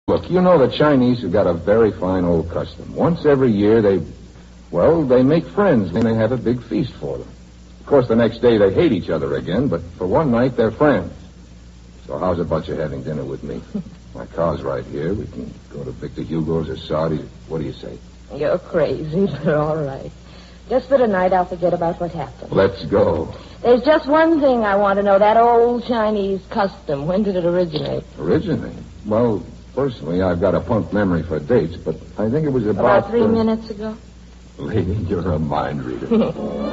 Look, you know the Chinese have got a very fine old custom. Once every year, they make friends and they have a big feast for them. Of course, the next day they hate each other again, but for one night they're friends. So how's about you having dinner with me? My car's right here. We can go to Victor Hugo's or Sardi's. What do you say? You're crazy, but all right. Just for tonight, I'll forget about what happened. Let's go. There's just one thing I want to know. That old Chinese custom. When did it originate? Originate? Well, personally, I've got a punk memory for dates, but I think it was about 3 minutes ago? Lady, you're a mind reader.